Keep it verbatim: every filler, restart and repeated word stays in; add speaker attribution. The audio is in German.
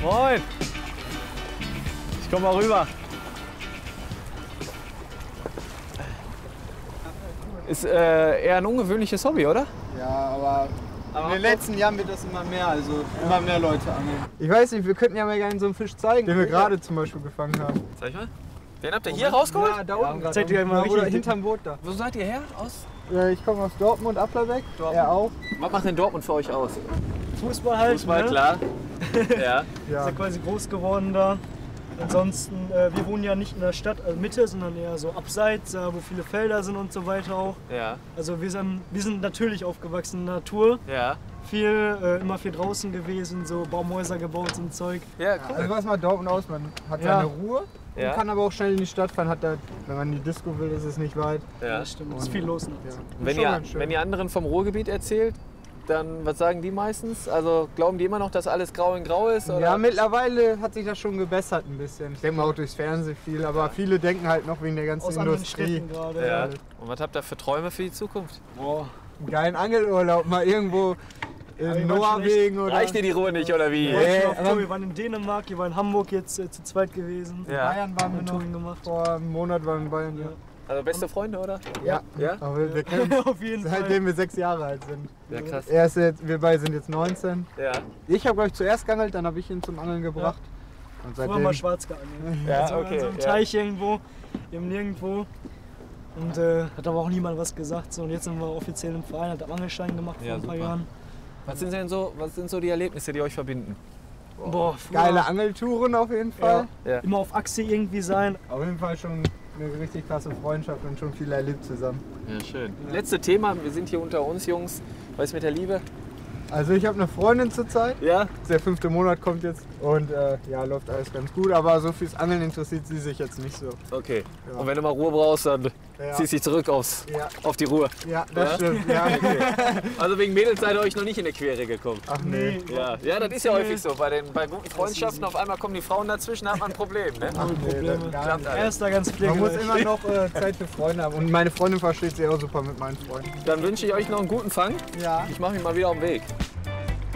Speaker 1: Moin. Ich komm mal rüber. Ist äh, eher ein ungewöhnliches Hobby, oder?
Speaker 2: Ja, aber,
Speaker 1: Aber
Speaker 2: in den letzten Jahren wird das immer mehr, also immer mehr Leute angeln. Ich weiß nicht, wir könnten ja mal gerne so einen Fisch zeigen, den wir gerade zum Beispiel gefangen haben.
Speaker 1: Zeig mal. Den habt ihr hier rausgeholt?
Speaker 2: Ja, da unten gerade.
Speaker 3: Zeig dir mal
Speaker 2: Oder
Speaker 3: richtig
Speaker 2: hinterm Boot da.
Speaker 1: Wo seid ihr her? Aus?
Speaker 2: Äh, Ich komme aus Dortmund, Applerbeck.
Speaker 1: Dortmund.
Speaker 2: Er auch.
Speaker 1: Was macht denn Dortmund für euch aus?
Speaker 3: Fußball halt.
Speaker 1: Fußball,
Speaker 3: ne?
Speaker 1: klar. Ja.
Speaker 3: Ist
Speaker 2: Ja.
Speaker 3: ja quasi groß geworden da. Ansonsten, äh, wir wohnen ja nicht in der Stadt, also Mitte, sondern eher so abseits, äh, wo viele Felder sind und so weiter auch.
Speaker 1: Ja.
Speaker 3: Also wir sind, wir sind natürlich aufgewachsen in der Natur.
Speaker 1: Ja.
Speaker 3: Viel, äh, immer viel draußen gewesen, so Baumhäuser gebaut und Zeug.
Speaker 1: Ja,
Speaker 2: Also
Speaker 1: cool.
Speaker 2: was macht Dortmund aus? Man hat
Speaker 3: Ja.
Speaker 2: seine Ruhe und
Speaker 1: Ja.
Speaker 2: kann aber auch schnell in die Stadt fahren. Hat da, wenn man in die Disco will, ist es nicht weit.
Speaker 1: Ja.
Speaker 3: Das stimmt, ist viel los.
Speaker 2: Ja.
Speaker 1: Wenn
Speaker 2: Schon
Speaker 1: ihr,
Speaker 2: ganz schön.
Speaker 1: wenn ihr anderen vom Ruhrgebiet erzählt, dann was sagen die meistens? Also glauben die immer noch, dass alles grau in grau ist? Oder?
Speaker 2: Ja, mittlerweile hat sich das schon gebessert ein bisschen. Ich denke mal auch durchs Fernsehen viel, aber viele denken halt noch wegen der ganzen
Speaker 3: Aus anderen
Speaker 2: Industrie.
Speaker 3: Städten gerade.
Speaker 1: Ja.
Speaker 3: Ja.
Speaker 1: Und was habt ihr für Träume für die Zukunft?
Speaker 2: Boah, einen geilen Angelurlaub mal irgendwo
Speaker 3: Aber
Speaker 2: in
Speaker 3: wir waren
Speaker 2: Norwegen oder
Speaker 1: Reicht dir die Ruhe nicht, oder wie?
Speaker 3: Wir waren,
Speaker 2: Nee,
Speaker 3: schon auf
Speaker 2: aber-
Speaker 3: Tour. Wir waren in Dänemark, wir waren in Hamburg jetzt äh, zu zweit gewesen.
Speaker 1: Ja.
Speaker 2: Bayern waren wir
Speaker 3: Haben
Speaker 2: noch.
Speaker 3: Touren gemacht.
Speaker 2: Vor einem Monat waren wir in Bayern. Ja.
Speaker 1: Also beste Freunde, oder?
Speaker 2: Ja.
Speaker 1: Ja?
Speaker 2: Aber wir, wir kennen uns
Speaker 3: Auf jeden Fall.
Speaker 2: seitdem wir sechs Jahre alt sind.
Speaker 1: Ja, krass.
Speaker 2: Er ist jetzt, wir beide sind jetzt neunzehn.
Speaker 1: Ja.
Speaker 2: Ich habe, glaube ich, zuerst geangelt, dann habe ich ihn zum Angeln gebracht. Und
Speaker 3: Früher
Speaker 2: seitdem.
Speaker 3: mal schwarz geangelt.
Speaker 1: Ja,
Speaker 3: also
Speaker 1: okay,
Speaker 3: an so einem
Speaker 1: ja.
Speaker 3: Teich irgendwo, im Nirgendwo. Und äh, hat aber auch niemand was gesagt. So, und jetzt sind wir offiziell im Verein, hat einen Angelschein gemacht
Speaker 1: Ja,
Speaker 3: vor ein paar
Speaker 1: super.
Speaker 3: Jahren.
Speaker 1: Was sind denn so, was sind so die Erlebnisse, die euch verbinden?
Speaker 3: Boah, früher
Speaker 2: Geile Angeltouren auf jeden Fall.
Speaker 1: Ja.
Speaker 3: immer auf Achse irgendwie sein.
Speaker 2: Auf jeden Fall schon eine richtig krasse Freundschaft und schon viel erlebt zusammen.
Speaker 1: Ja, schön. Letzte Thema, wir sind hier unter uns, Jungs. Was ist mit der Liebe?
Speaker 2: Also ich habe eine Freundin zurzeit.
Speaker 1: Ja?
Speaker 2: Der fünfte Monat kommt jetzt und äh, ja, läuft alles ganz gut, aber so fürs Angeln interessiert sie sich jetzt nicht so.
Speaker 1: Okay.
Speaker 2: Ja.
Speaker 1: Und wenn du mal Ruhe brauchst, dann
Speaker 2: Ja.
Speaker 1: ziehst dich zurück aufs,
Speaker 2: Ja,
Speaker 1: auf die Ruhe.
Speaker 2: ja das
Speaker 1: Ja?
Speaker 2: stimmt. Ja.
Speaker 1: Also wegen Mädels seid ihr euch noch nicht in die Quere gekommen.
Speaker 2: Ach nee.
Speaker 1: Ja, ja, das ist ja häufig so. Bei, den, bei guten Freundschaften auf einmal kommen die Frauen dazwischen, da hat man ein Problem. Ne?
Speaker 2: Ach nee,
Speaker 3: Probleme.
Speaker 2: das gar
Speaker 1: Klappt
Speaker 2: nicht.
Speaker 1: alles.
Speaker 3: Er ist da ganz
Speaker 2: Man muss
Speaker 3: pflegeleicht.
Speaker 2: immer noch äh, Zeit für Freunde haben und meine Freundin versteht sich auch super mit meinen Freunden.
Speaker 1: Dann wünsche ich euch noch einen guten Fang.
Speaker 2: Ja.
Speaker 1: Ich mache mich mal wieder auf den Weg.